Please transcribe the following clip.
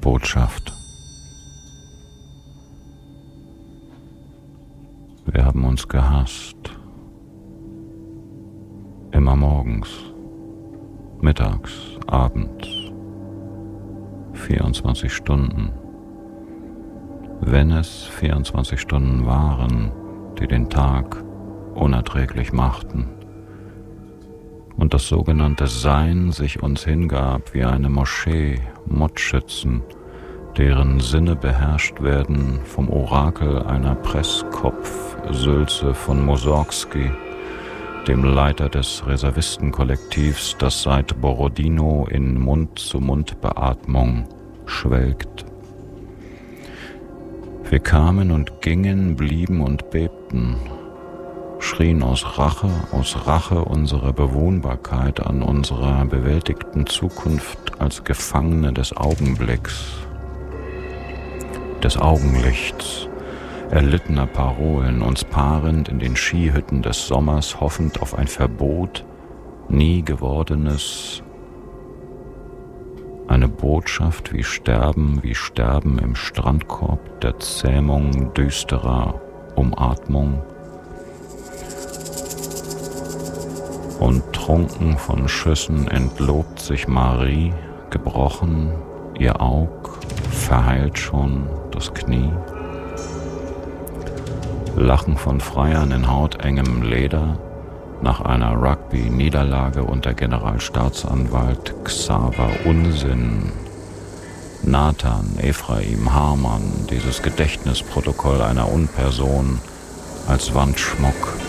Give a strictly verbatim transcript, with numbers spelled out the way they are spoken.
Botschaft. Wir haben uns gehasst. Immer morgens, mittags, abends, vierundzwanzig Stunden. Wenn es vierundzwanzig Stunden waren, die den Tag unerträglich machten und das sogenannte Sein sich uns hingab wie eine Moschee Mordschützen, deren Sinne beherrscht werden vom Orakel einer Presskopf-Sülze von Mussorgsky, dem Leiter des Reservistenkollektivs, das seit Borodino in Mund-zu-Mund-Beatmung schwelgt. Wir kamen und gingen, blieben und bebten, schrien aus Rache, aus Rache unsere Bewohnbarkeit an unserer bewältigten Zukunft als Gefangene des Augenblicks, des Augenlichts, erlittener Parolen, uns paarend in den Skihütten des Sommers, hoffend auf ein Verbot, nie gewordenes, eine Botschaft wie Sterben, wie Sterben im Strandkorb der Zähmung düsterer Umatmung. Und trunken von Schüssen entlobt sich Marie, gebrochen, ihr Aug, verheilt schon das Knie. Lachen von Freiern in hautengem Leder nach einer Rugby-Niederlage unter Generalstaatsanwalt Xaver Unsinn. Nathan, Ephraim, Hamann, dieses Gedächtnisprotokoll einer Unperson als Wandschmuck